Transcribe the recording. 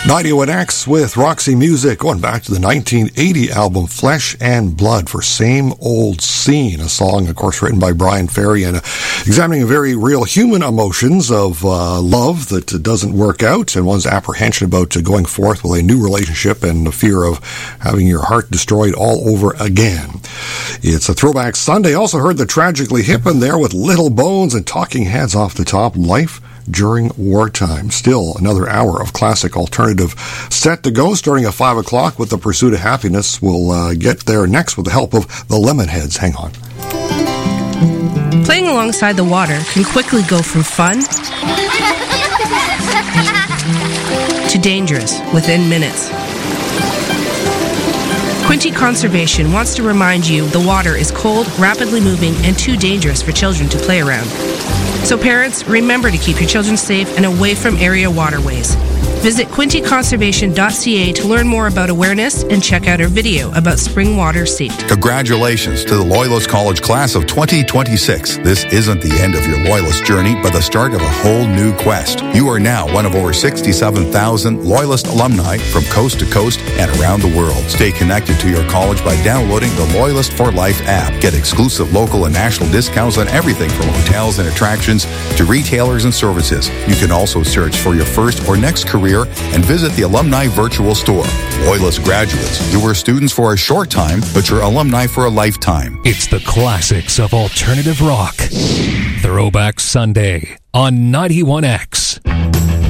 91X with Roxy Music, going back to the 1980 album Flesh and Blood for Same Old Scene, a song, of course, written by Brian Ferry and examining very real human emotions of love that doesn't work out and one's apprehension about going forth with a new relationship and the fear of having your heart destroyed all over again. It's a Throwback Sunday. Also heard the Tragically Hip in there with Little Bones and Talking Heads off the top. Life during wartime. Still another hour of classic alternative set to go, starting at 5 o'clock with The Pursuit of Happiness. We'll get there next with the help of the Lemonheads. Hang on. Playing alongside the water can quickly go from fun to dangerous within minutes. Quinte Conservation wants to remind you the water is cold, rapidly moving, and too dangerous for children to play around. So parents, remember to keep your children safe and away from area waterways. Visit quinteconservation.ca to learn more about awareness and check out our video about spring water safety. Congratulations to the Loyalist College class of 2026. This isn't the end of your Loyalist journey, but the start of a whole new quest. You are now one of over 67,000 Loyalist alumni from coast to coast and around the world. Stay connected to your college by downloading the Loyalist for Life app. Get exclusive local and national discounts on everything from hotels and attractions to retailers and services. You can also search for your first or next career and visit the Alumni Virtual Store. Loyalist graduates, you were students for a short time, but you're alumni for a lifetime. It's the classics of alternative rock. Throwback Sunday on 91X.